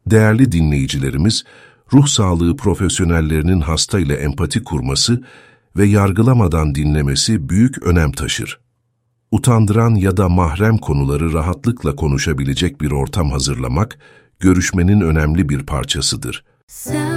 Değerli dinleyicilerimiz, ruh sağlığı profesyonellerinin hasta ile empati kurması ve yargılamadan dinlemesi büyük önem taşır. Utandıran ya da mahrem konuları rahatlıkla konuşabilecek bir ortam hazırlamak, görüşmenin önemli bir parçasıdır.